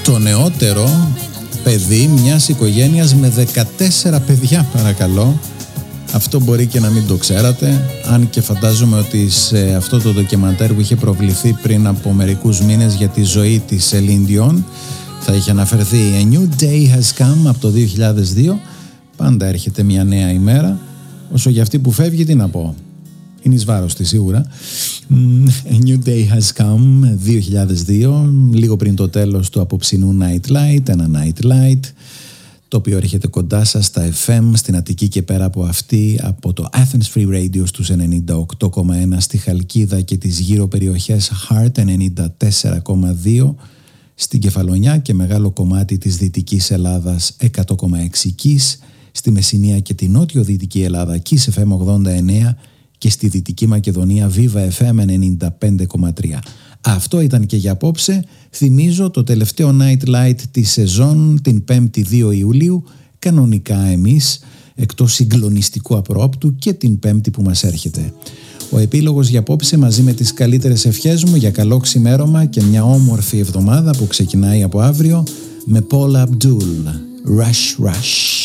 το νεότερο παιδί μιας οικογένειας με 14 παιδιά, παρακαλώ. Αυτό μπορεί και να μην το ξέρατε, αν και φαντάζομαι ότι σε αυτό το ντοκιμαντέρ που είχε προβληθεί πριν από μερικούς μήνες για τη ζωή της Celine Dion θα είχε αναφερθεί A New Day Has Come από το 2002. Πάντα έρχεται μια νέα ημέρα, όσο για αυτή που φεύγει τι να πω, είναι εις βάρος της σίγουρα. A New Day Has Come 2002, λίγο πριν το τέλος του απόψινού Night Light, ένα Night Light το οποίο έρχεται κοντά σας στα FM στην Αττική και πέρα από αυτή, από το Athens Free Radio στους 98,1 στη Χαλκίδα και τις γύρω περιοχές Heart 94,2 στην Κεφαλονιά και μεγάλο κομμάτι της Δυτικής Ελλάδας 100,6 Κις, στη Μεσσηνία και τη Νότιο-Δυτική Ελλάδα Κις FM 89 και στη Δυτική Μακεδονία Viva FM 95,3. Αυτό ήταν και για απόψε. Θυμίζω το τελευταίο Night Light της σεζόν την 5η 2 Ιουλίου, κανονικά εμείς, εκτός συγκλονιστικού απρόπτου και την 5η που μας έρχεται. Ο επίλογος για απόψε μαζί με τις καλύτερες ευχές μου για καλό ξημέρωμα και μια όμορφη εβδομάδα που ξεκινάει από αύριο με Paula Abdul, Rush Rush.